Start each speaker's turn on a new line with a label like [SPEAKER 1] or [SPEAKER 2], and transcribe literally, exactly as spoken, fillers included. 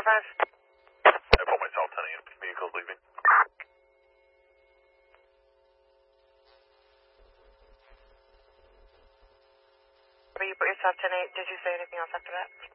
[SPEAKER 1] four five.
[SPEAKER 2] I put myself ten a.m. Vehicles leaving.
[SPEAKER 1] But you put yourself ten eight. Did you say anything else after that?